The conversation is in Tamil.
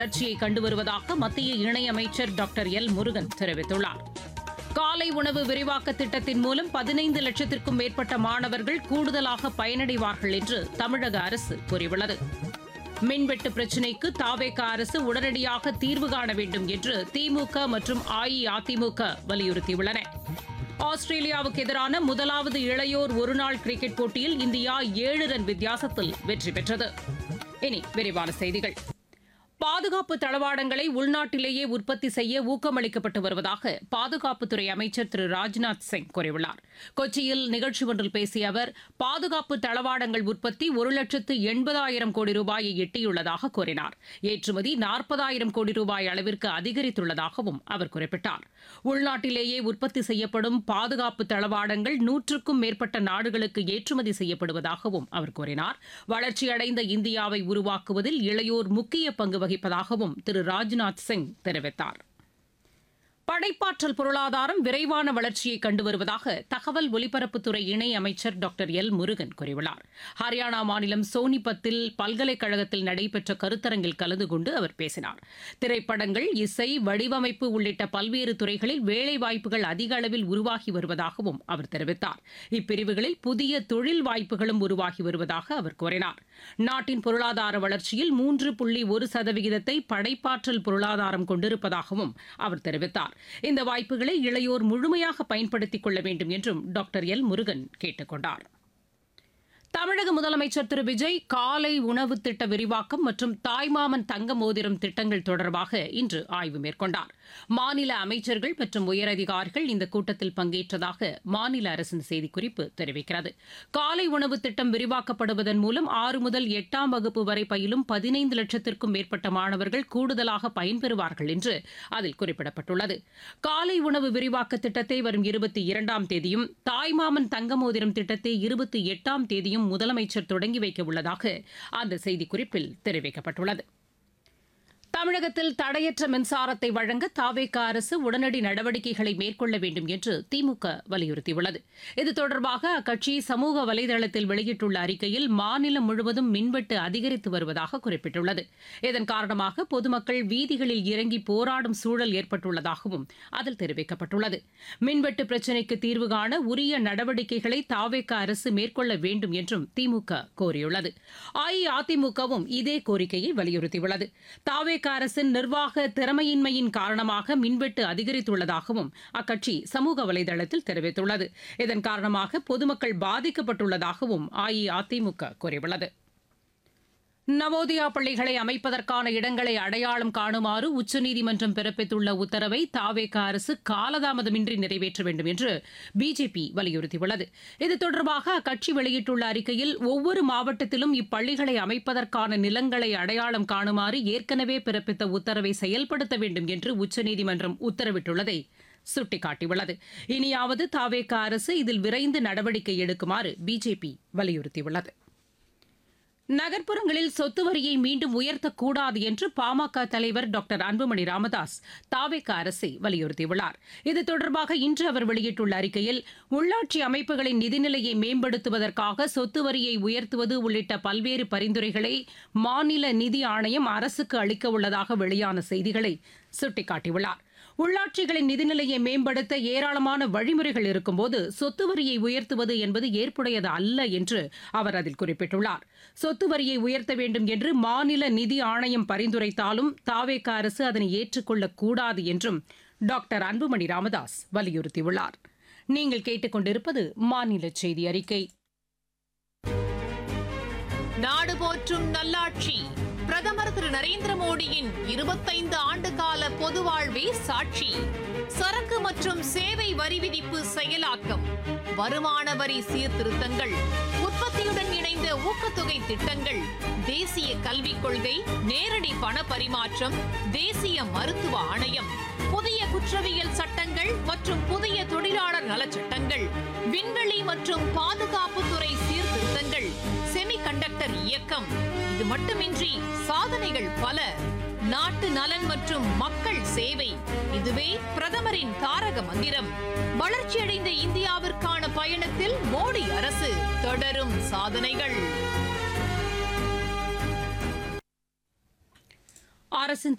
வளர்ச்சியை கண்டு வருவதாக மத்திய இணையமைச்சர் டாக்டர் எல் முருகன் தெரிவித்துள்ளார். காலை உணவு விரிவாக்க திட்டத்தின் மூலம் 15 லட்சத்திற்கும் மேற்பட்ட மாணவர்கள் கூடுதலாக பயனடைவார்கள் என்று தமிழக அரசு கூறியுள்ளது. மின்வெட்டு பிரச்சினைக்கு தவேக அரசு உடனடியாக தீர்வு காண வேண்டும் என்று திமுக மற்றும் அஇஅதிமுக வலியுறுத்தியுள்ளன. ஆஸ்திரேலியாவுக்கு எதிரான முதலாவது இளையோர் ஒருநாள் கிரிக்கெட் போட்டியில் இந்தியா 7 ரன் வித்தியாசத்தில் வெற்றி பெற்றது. இனி விரிவான செய்திகள். பாதுகாப்பு தளவாடங்களை உள்நாட்டிலேயே உற்பத்தி செய்ய ஊக்கமளிக்கப்பட்டு வருவதாக பாதுகாப்புத்துறை அமைச்சர் திரு ராஜ்நாத் சிங் கூறியுள்ளார். கொச்சியில் நிகழ்ச்சி ஒன்றில் பேசிய அவர், பாதுகாப்பு தளவாடங்கள் உற்பத்தி 1,80,000 கோடி ரூபாயை எட்டியுள்ளதாக கூறினார். ஏற்றுமதி 40,000 கோடி ரூபாய் அளவிற்கு அதிகரித்துள்ளதாகவும் அவர் குறிப்பிட்டார். உள்நாட்டிலேயே உற்பத்தி செய்யப்படும் பாதுகாப்பு தளவாடங்கள் 100க்கும் மேற்பட்ட நாடுகளுக்கு ஏற்றுமதி செய்யப்படுவதாகவும் அவர் கூறினார். வளர்ச்சியடைந்த இந்தியாவை உருவாக்குவதில் இளையோர் முக்கிய பங்கு வகிப்பதாகவும் திரு ராஜ்நாத் சிங் தெரிவித்தார். படைப்பாற்றல் பொருளாதாரம் விரைவான வளர்ச்சியை கண்டு வருவதாக தகவல் ஒலிபரப்புத்துறை இணை அமைச்சர் டாக்டர் எல் முருகன் கூறியுள்ளார். ஹரியானா மாநிலம் சோனிபத்தில் பல்கலைக்கழகத்தில் நடைபெற்ற கருத்தரங்கில் கலந்து கொண்டு அவர் பேசினார். திரைப்படங்கள், இசை, வடிவமைப்பு உள்ளிட்ட பல்வேறு துறைகளில் வேலைவாய்ப்புகள் அதிக அளவில் உருவாகி வருவதாகவும் அவர் தெரிவித்தார். இப்பிரிவுகளில் புதிய தொழில் வாய்ப்புகளும் உருவாகி வருவதாக அவர் கூறினார். நாட்டின் பொருளாதார வளர்ச்சியில் 3.1% படைப்பாற்றல் பொருளாதாரம் கொண்டிருப்பதாகவும் அவர் தெரிவித்தார். இந்த வாய்ப்புகளை இளையோர் முழுமையாக பயன்படுத்திக் கொள்ள வேண்டும் என்றும் டாக்டர் எல் முருகன் கேட்டுக் கொண்டார். தமிழக முதலமைச்சர் திரு விஜய் காலை உணவு திட்ட விரிவாக்கம் மற்றும் தாய்மாமன் தங்க மோதிரம் திட்டங்கள் தொடர்பாக இன்று ஆய்வு மேற்கொண்டார். மாநில அமைச்சர்கள் மற்றும் உயரதிகாரிகள் இந்த கூட்டத்தில் பங்கேற்றதாக மாநில அரசின் செய்திக்குறிப்பு தெரிவிக்கிறது. காலை உணவு திட்டம் விரிவாக்கப்படுவதன் மூலம் 6 முதல் 8ஆம் வகுப்பு வரை பயிலும் 15 லட்சத்திற்கும் மேற்பட்ட மாணவர்கள் கூடுதலாக பயன்பெறுவார்கள் என்று அதில் குறிப்பிடப்பட்டுள்ளது. காலை உணவு விரிவாக்க திட்டத்தை வரும் 22ஆம் தேதியும், தாய்மாமன் தங்க மோதிரம் திட்டத்தை 28ஆம் தேதியும் முதலமைச்சர் தொடங்கி வைக்க உள்ளதாக அந்த செய்திக்குறிப்பில் தெரிவிக்கப்பட்டுள்ளது. தமிழகத்தில் தடையற்ற மின்சாரத்தை வழங்க தவேக அரசு உடனடி நடவடிக்கைகளை மேற்கொள்ள வேண்டும் என்று திமுக வலியுறுத்தியுள்ளது. இது தொடர்பாக அக்கட்சி சமூக வலைதளத்தில் வெளியிட்டுள்ள அறிக்கையில் மாநிலம் முழுவதும் மின்வெட்டு அதிகரித்து வருவதாக குறிப்பிட்டுள்ளது. இதன் காரணமாக பொதுமக்கள் வீதிகளில் இறங்கி போராடும் சூழல் ஏற்பட்டுள்ளதாகவும் அதில் தெரிவிக்கப்பட்டுள்ளது. மின்வெட்டு பிரச்சினைக்கு தீர்வு காண உரிய நடவடிக்கைகளை தவேக அரசு மேற்கொள்ள வேண்டும் என்றும் திமுக கோரியுள்ளது. அஇஅதிமுகவும் இதே கோரிக்கையை வலியுறுத்தியுள்ளது. தவேக அரசின் நிர்வாக திறமையின்மையின் காரணமாக மின்வெட்டு அதிகரித்துள்ளதாகவும் அக்கட்சி சமூக வலைதளத்தில் தெரிவித்துள்ளது. இதன் காரணமாக பொதுமக்கள் பாதிக்கப்பட்டுள்ளதாகவும் அஇஅதிமுக கூறியுள்ளது. நவோதயா பள்ளிகளை அமைப்பதற்கான இடங்களை அடையாளம் காணுமாறு உச்சநீதிமன்றம் பிறப்பித்துள்ள உத்தரவை தவேக அரசு காலதாமதமின்றி நிறைவேற்ற வேண்டும் என்று பிஜேபி வலியுறுத்தியுள்ளது. இது தொடர்பாக அக்கட்சி வெளியிட்டுள்ள அறிக்கையில், ஒவ்வொரு மாவட்டத்திலும் இப்பள்ளிகளை அமைப்பதற்கான நிலங்களை அடையாளம் காணுமாறு ஏற்கனவே பிறப்பித்த உத்தரவை செயல்படுத்த வேண்டும் என்று உச்சநீதிமன்றம் உத்தரவிட்டுள்ளதை சுட்டிக்காட்டியுள்ளது. இனியாவது தவேக அரசு இதில் விரைந்து நடவடிக்கை எடுக்குமாறு பிஜேபி வலியுறுத்தியுள்ளது. நகர்ப்புறங்களில் சொத்து வரியை மீண்டும் உயர்த்தக்கூடாது என்று பாமக தலைவர் டாக்டர் அன்புமணி ராமதாஸ் தவேக அரசை வலியுறுத்தியுள்ளார். இது தொடர்பாக இன்று அவர் வெளியிட்டுள்ள அறிக்கையில், உள்ளாட்சி அமைப்புகளின் நிதிநிலையை மேம்படுத்துவதற்காக சொத்து வரியை உயர்த்துவது உள்ளிட்ட பல்வேறு பரிந்துரைகளை மாநில நிதி ஆணையம் அரசுக்கு அளிக்க உள்ளதாக வெளியான செய்திகளை சுட்டிக்காட்டியுள்ளார். உள்ளாட்சிகளின் நிதிநிலையை மேம்படுத்த ஏராளமான வழிமுறைகள் இருக்கும்போது சொத்து வரியை உயர்த்துவது என்பது ஏற்புடையது அல்ல என்று அவர் அதில் குறிப்பிட்டுள்ளார். சொத்து வரியை உயர்த்த வேண்டும் என்று மாநில நிதி ஆணையம் பரிந்துரைத்தாலும் தவேக அரசு அதனை ஏற்றுக்கொள்ளக்கூடாது என்றும் டாக்டர் அன்புமணி ராமதாஸ் வலியுறுத்தியுள்ளார். நீங்கள் கேட்டுக்கொண்டிருப்பது மாநில செய்தி அறிக்கை. நாடு போற்றும் நல்லாட்சி பிரதமர் திரு நரேந்திர மோடியின் 25 ஆண்டு கால பொது வாழ்வே சாட்சி. சரக்கு மற்றும் சேவை வரி விதிப்பு செயலாக்கம், வருமான வரி சீர்திருத்தங்கள், உற்பத்தியுடன் இணைந்த ஊக்கத்தொகை திட்டங்கள், தேசிய கல்விக் கொள்கை, நேரடி பண பரிமாற்றம், தேசிய மருத்துவ ஆணையம், புதிய குற்றவியல் சட்டங்கள் மற்றும் புதிய தொழிலாளர் நலச்சட்டங்கள், விண்வெளி மற்றும் பாதுகாப்புத்துறை சீர்திருத்தங்கள், செமிகண்டக்டர் இயக்கம். இது மட்டுமின்றி சாதனைகள் பல. நாட்டு நலன் மற்றும் மக்கள் சேவை, இதுவே பிரதமரின் தாரக மந்திரம். வளர்ச்சியடைந்த இந்தியாவிற்கான பயணத்தில் மோடி அரசு தொடரும் சாதனைகள். அரசின்